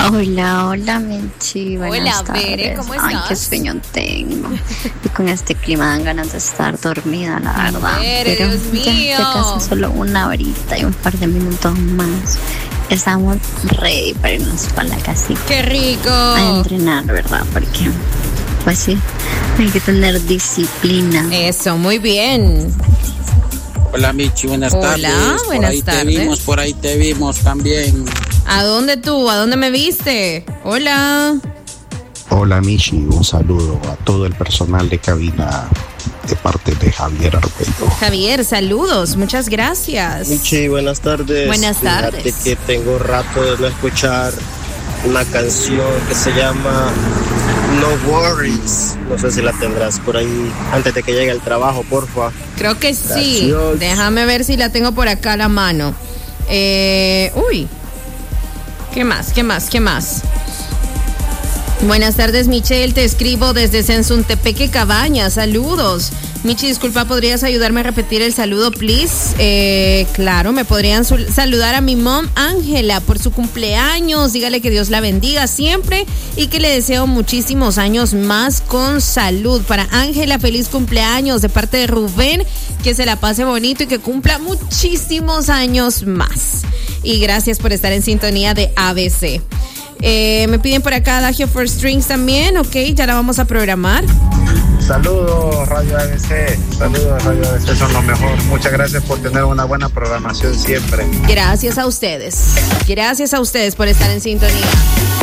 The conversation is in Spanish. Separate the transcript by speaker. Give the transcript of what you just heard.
Speaker 1: Hola, Michi. Buenas tardes.
Speaker 2: Bere, ¿cómo estás?
Speaker 1: Ay, qué sueño tengo. Y con este clima dan ganas de estar dormida, la verdad.
Speaker 2: Bere,
Speaker 1: pero
Speaker 2: Dios mío.
Speaker 1: ya casi solo una horita y un par de minutos más. Estamos ready para irnos para la casita.
Speaker 2: ¡Qué rico!
Speaker 1: A entrenar, ¿verdad? Porque, pues sí, hay que tener disciplina.
Speaker 2: Eso, muy bien.
Speaker 3: Hola, Michi, buenas tardes.
Speaker 2: Buenas tardes.
Speaker 3: Por ahí te vimos también.
Speaker 2: ¿A dónde tú? ¿A dónde me viste? Hola.
Speaker 4: Hola, Michi, un saludo a todo el personal de cabina de parte de Javier Arguello.
Speaker 2: Javier, saludos, muchas gracias.
Speaker 5: Michi, buenas tardes.
Speaker 2: Buenas tardes.
Speaker 5: Fíjate que tengo rato de no escuchar una canción que se llama No Worries. No sé si la tendrás por ahí antes de que llegue el trabajo, porfa.
Speaker 2: Creo que sí.
Speaker 5: Gracias.
Speaker 2: Déjame ver si la tengo por acá a la mano. Uy. ¿Qué más? Buenas tardes, Michelle, te escribo desde Sensuntepeque, Cabañas, saludos. Michi, disculpa, ¿podrías ayudarme a repetir el saludo, please? Claro, me podrían saludar a mi mom, Ángela, por su cumpleaños. Dígale que Dios la bendiga siempre y que le deseo muchísimos años más con salud. Para Ángela, feliz cumpleaños de parte de Rubén, que se la pase bonito y que cumpla muchísimos años más. Y gracias por estar en sintonía de ABC. Me piden por acá Adagio for Strings también, ok, ya la vamos a programar.
Speaker 6: Saludos Radio ABC, son lo mejor. Muchas gracias por tener una buena programación siempre.
Speaker 2: Gracias a ustedes por estar en sintonía.